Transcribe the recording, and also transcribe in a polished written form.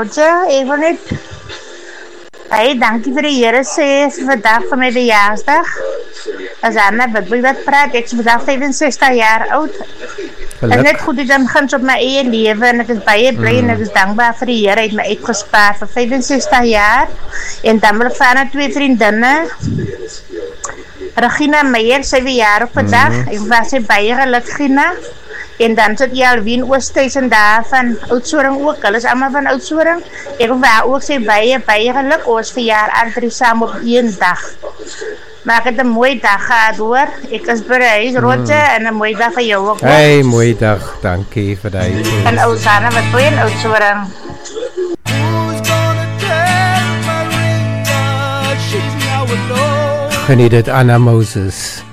Roger, ek wil net hey, dankie vir die Here sê vandag vir my verjaarsdag. As Anna wat praat, ek is vandag 65 jaar oud. Het is net goed, ik dan gans op mijn eigen leven en ik is baie blij en ik is dankbaar voor de Heer. Hij heeft me uitgespaard voor 65 jaar. En dan wil ik van 2 vriendinnen. Regina Meijer, sy verjaardag vandag. Ek was sy baie gelukkig, Regina. En dan sit Jalwien Oosthuizen daar van Oudtshoorn ook. Hulle is allemaal van Oudtshoorn. Ek wil ook sy baie geluk. Ons verjaar al samen op 1 dag. Maar ek het 'n mooi dag gehad hoor. Ek is by huis Roger en 'n mooi dag vir jou ook. Hey, mooi dag. Dankie vir die. En Ousana wat toe in Oudtshoorn. Geniet dit Anna Moses.